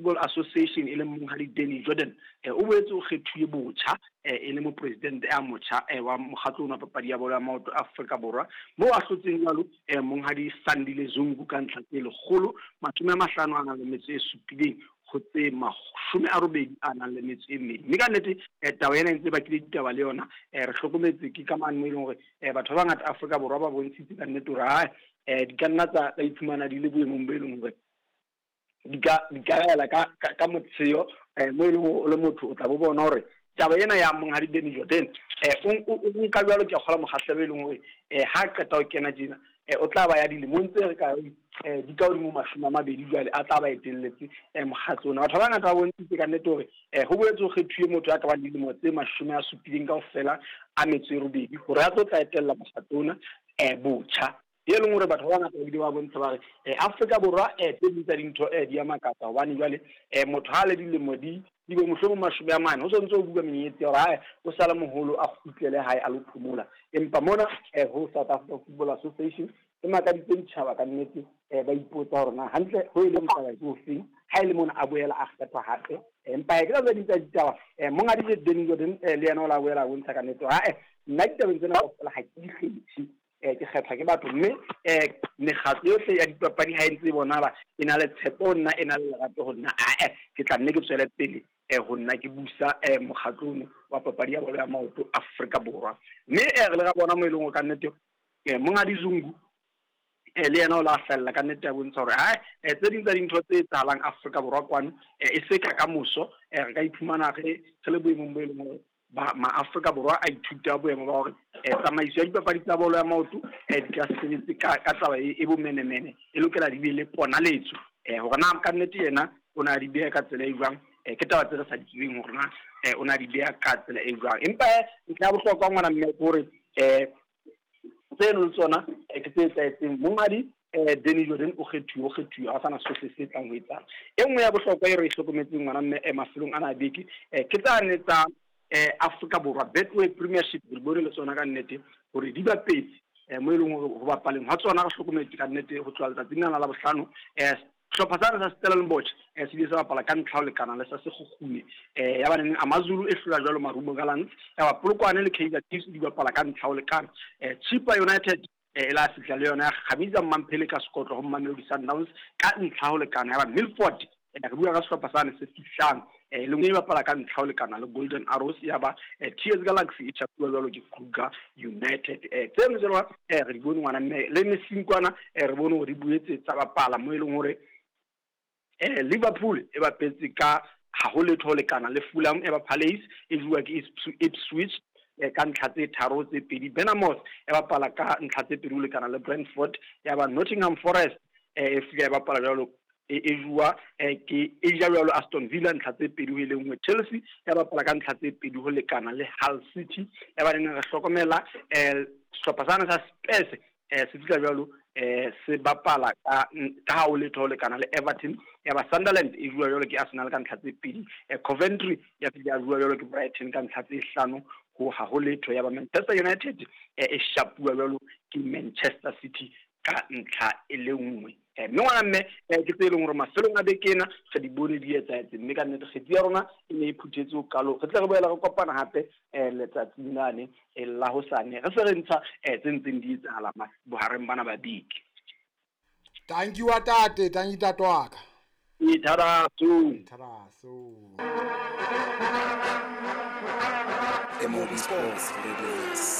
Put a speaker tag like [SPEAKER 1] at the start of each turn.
[SPEAKER 1] Football Association e le monghadi Danny Jordan o boetse o kgethuwe botjha e le mo president a motjha wa mokgatlo wa papadi ya bolo ya maoto Afrika Borwa mo a hlotseng jwalo monghadi Sandile Zungu ka ntlha tse 157 go tse 80 a nang le metso e mmedi mme ka nnete taba ena ntse ba kile ditaba le yona re hlokometse ke ka mane mo ileng gore batho ba ngata Afrika Borwa ba bontshitse ka nnete gore di ka nna tsa iphumana di le boemong bo e leng gore di ka ela ka motsheo mo e leng o le motho o tla bo bona gore taba ena ya monghadi Danny Jordan o nka jwalo ke gola mogatlhebe e leng gore ha qeta o kena dina o tla ba ya dilemong tse re ka di ka mo 20 jwale a tla ba etelletse mogatlona batho ba ngata ba bontse ka nnete gore go boetse go kgethuwe motho ya ka ba dilemo tse 70 kaofela a metso e robedi gore a tla etella mogatlona botjha e leng gore batho ba ngata ba bontsha ba re Afrika Borwa tse ditsa dintho di ya makatsa hobane jwale motho ha le dilemo di be mohlomong 40 ho sontse o buka menyetsi ya gore o sala moholo a kgutlele hae a lo phumula empa mona ho South Africa Football Association e maka ditshaba ka nnete ba ipotsa hore na hantle ho ile motaba ke ofeng ha ile mona a boela a kgetwa hape empa ke tla ditsa ditaba monga di Danny Jordan le yana o la boela a bontsha ka nnete nna ditabeng tsena go fela ha ke di kgetsi ke kgetha ke batho mme megatlo yohle ya dipapadi ha e ntse bona ba ena le tshepo nna ena le lerato go nna ke tla nne ke tswele pele go nna ke busa mogatlong wa papadi ya bolo ya maoto Afrika Borwa mme re le ga bona mo e leng go ka nnete monga Zungu le yena o la fella ka nnete ya bontsha gore tse ding tsa dintho tse tsalang Afrika Borwa kwano e se ka moso re ka iphumana re le boemong bo e leng gore ma-Afrika Borwa a ithuta boemo ba gore tsamaiso ya dipapadi tsa bolo ya maoto di ka sebetse ka taba e bomenemene e lokela di be le ponaletso gore na ka nnete yena o na di beha ka tsela e jwang ke taba tse re sa ditsebeng gore na o na di beha ka tsela e jwang empa ntlha ya bohlokwa ngwana mme gore tseno le tsona ke tse etsahetseng mongadi Danny Jordan o kgethuwe a sana sohle se tlang ho etsahala e nngwe ya bohlokwa e re hlokometseng ngwana mme mafelong ana beke ke tsane tsa Afrika Borwa Betway Premiership re bone le tsona ka nnete gore di ba pedi mo e leng gore go bapaleng ha tsona re hlokometse ka nnete go tswa letsatsing la bohlano hlopha sa Stellenbosch se di sa bapala ka ntlha o lekana le sa se gogune ya ba neng AmaZulu e hlola jwalo Marumo Gallants ya ba Polokwane le Kaizer Chiefs di bapala ka ntlha o lekana Chippa United la fitla le yona Khabiza Mamphele ka sekotlo go Mamelodi Sundowns ka ntlha o lekana ya ba Milford re bua ka sehlopha sane se fihlang le ngwe bapala ka ntlha o lekana le Golden Arrows ya ba TS Galaxy e tshapua jwalo ke Kruger United tseno tsela re di bone ngwana mme le mesinkwana re bone gore di buetse tsa bapala mo e leng gore Liverpool e bapetse ka ha ho letho lekana le Fulham e ba Palace e bua ke Ipswich ka ntlha tse 3 tse 2 Bournemouth e bapala ka ntlha tse 2 lekana le Brentford ya ba Nottingham Forest e fika e bapala jwalo e jua ke e jalo Aston Villa ntlha tse 2 le nngwe Chelsea ya bapala ka ntlha tse 2 ho lekana le Hull City ya ba neng re hlokomela sehlopha sa Spurs se fika jalo se bapala ka ha o letho lekana le Everton ya ba Sunderland e jua jalo ke Arsenal ka ntlha tse 2 Coventry ya fika jua jalo ke Brighton ka ntlha tse 5 ho ha ho letho ya ba Manchester United e shapua jalo ke Manchester City ka ntlha e le nngwe mme ngwana mme ke tse leng gore mafelong a bekena ga di bone di etsaetse mme ka nnete kgetsi ya rona e ne e phuthetse o kalo re tle re boela re kopana hape letsatsing lane la hosane re se re ntsha tse ntseng di etsahala bohareng bana ba beke
[SPEAKER 2] thank you tatwaka
[SPEAKER 1] Tharaso
[SPEAKER 3] MOB Sports Radio.